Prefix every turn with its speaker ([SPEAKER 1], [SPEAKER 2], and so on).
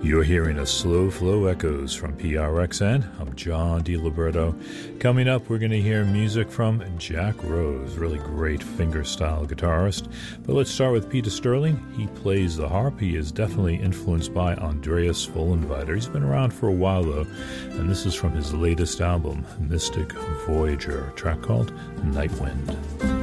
[SPEAKER 1] You're hearing a Slow Flow Echoes from PRXN. I'm John DiLiberto. Coming up, we're going to hear music from Jack Rose, really great fingerstyle guitarist. But let's start with Peter Sterling. He plays the harp. He is definitely influenced by Andreas Vollenweider. He's been around for a while, though, and this is from his latest album, Mystic Voyager, a track called Night Wind.